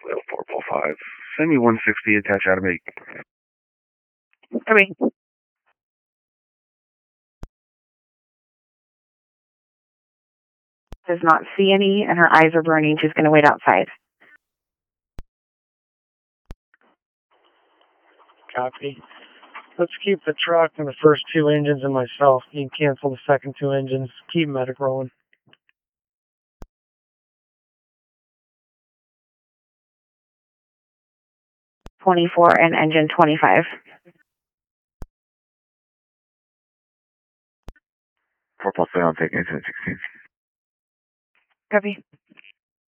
Wheel 4.5. Send me 160, attach out of 8. Copy. Does not see any, and her eyes are burning. She's going to wait outside. Copy. Let's keep the truck and the first 2 engines and myself. You can cancel the second 2 engines. Keep medic rolling. 24 and engine 25. 4+7, I'll take incident 16. Copy.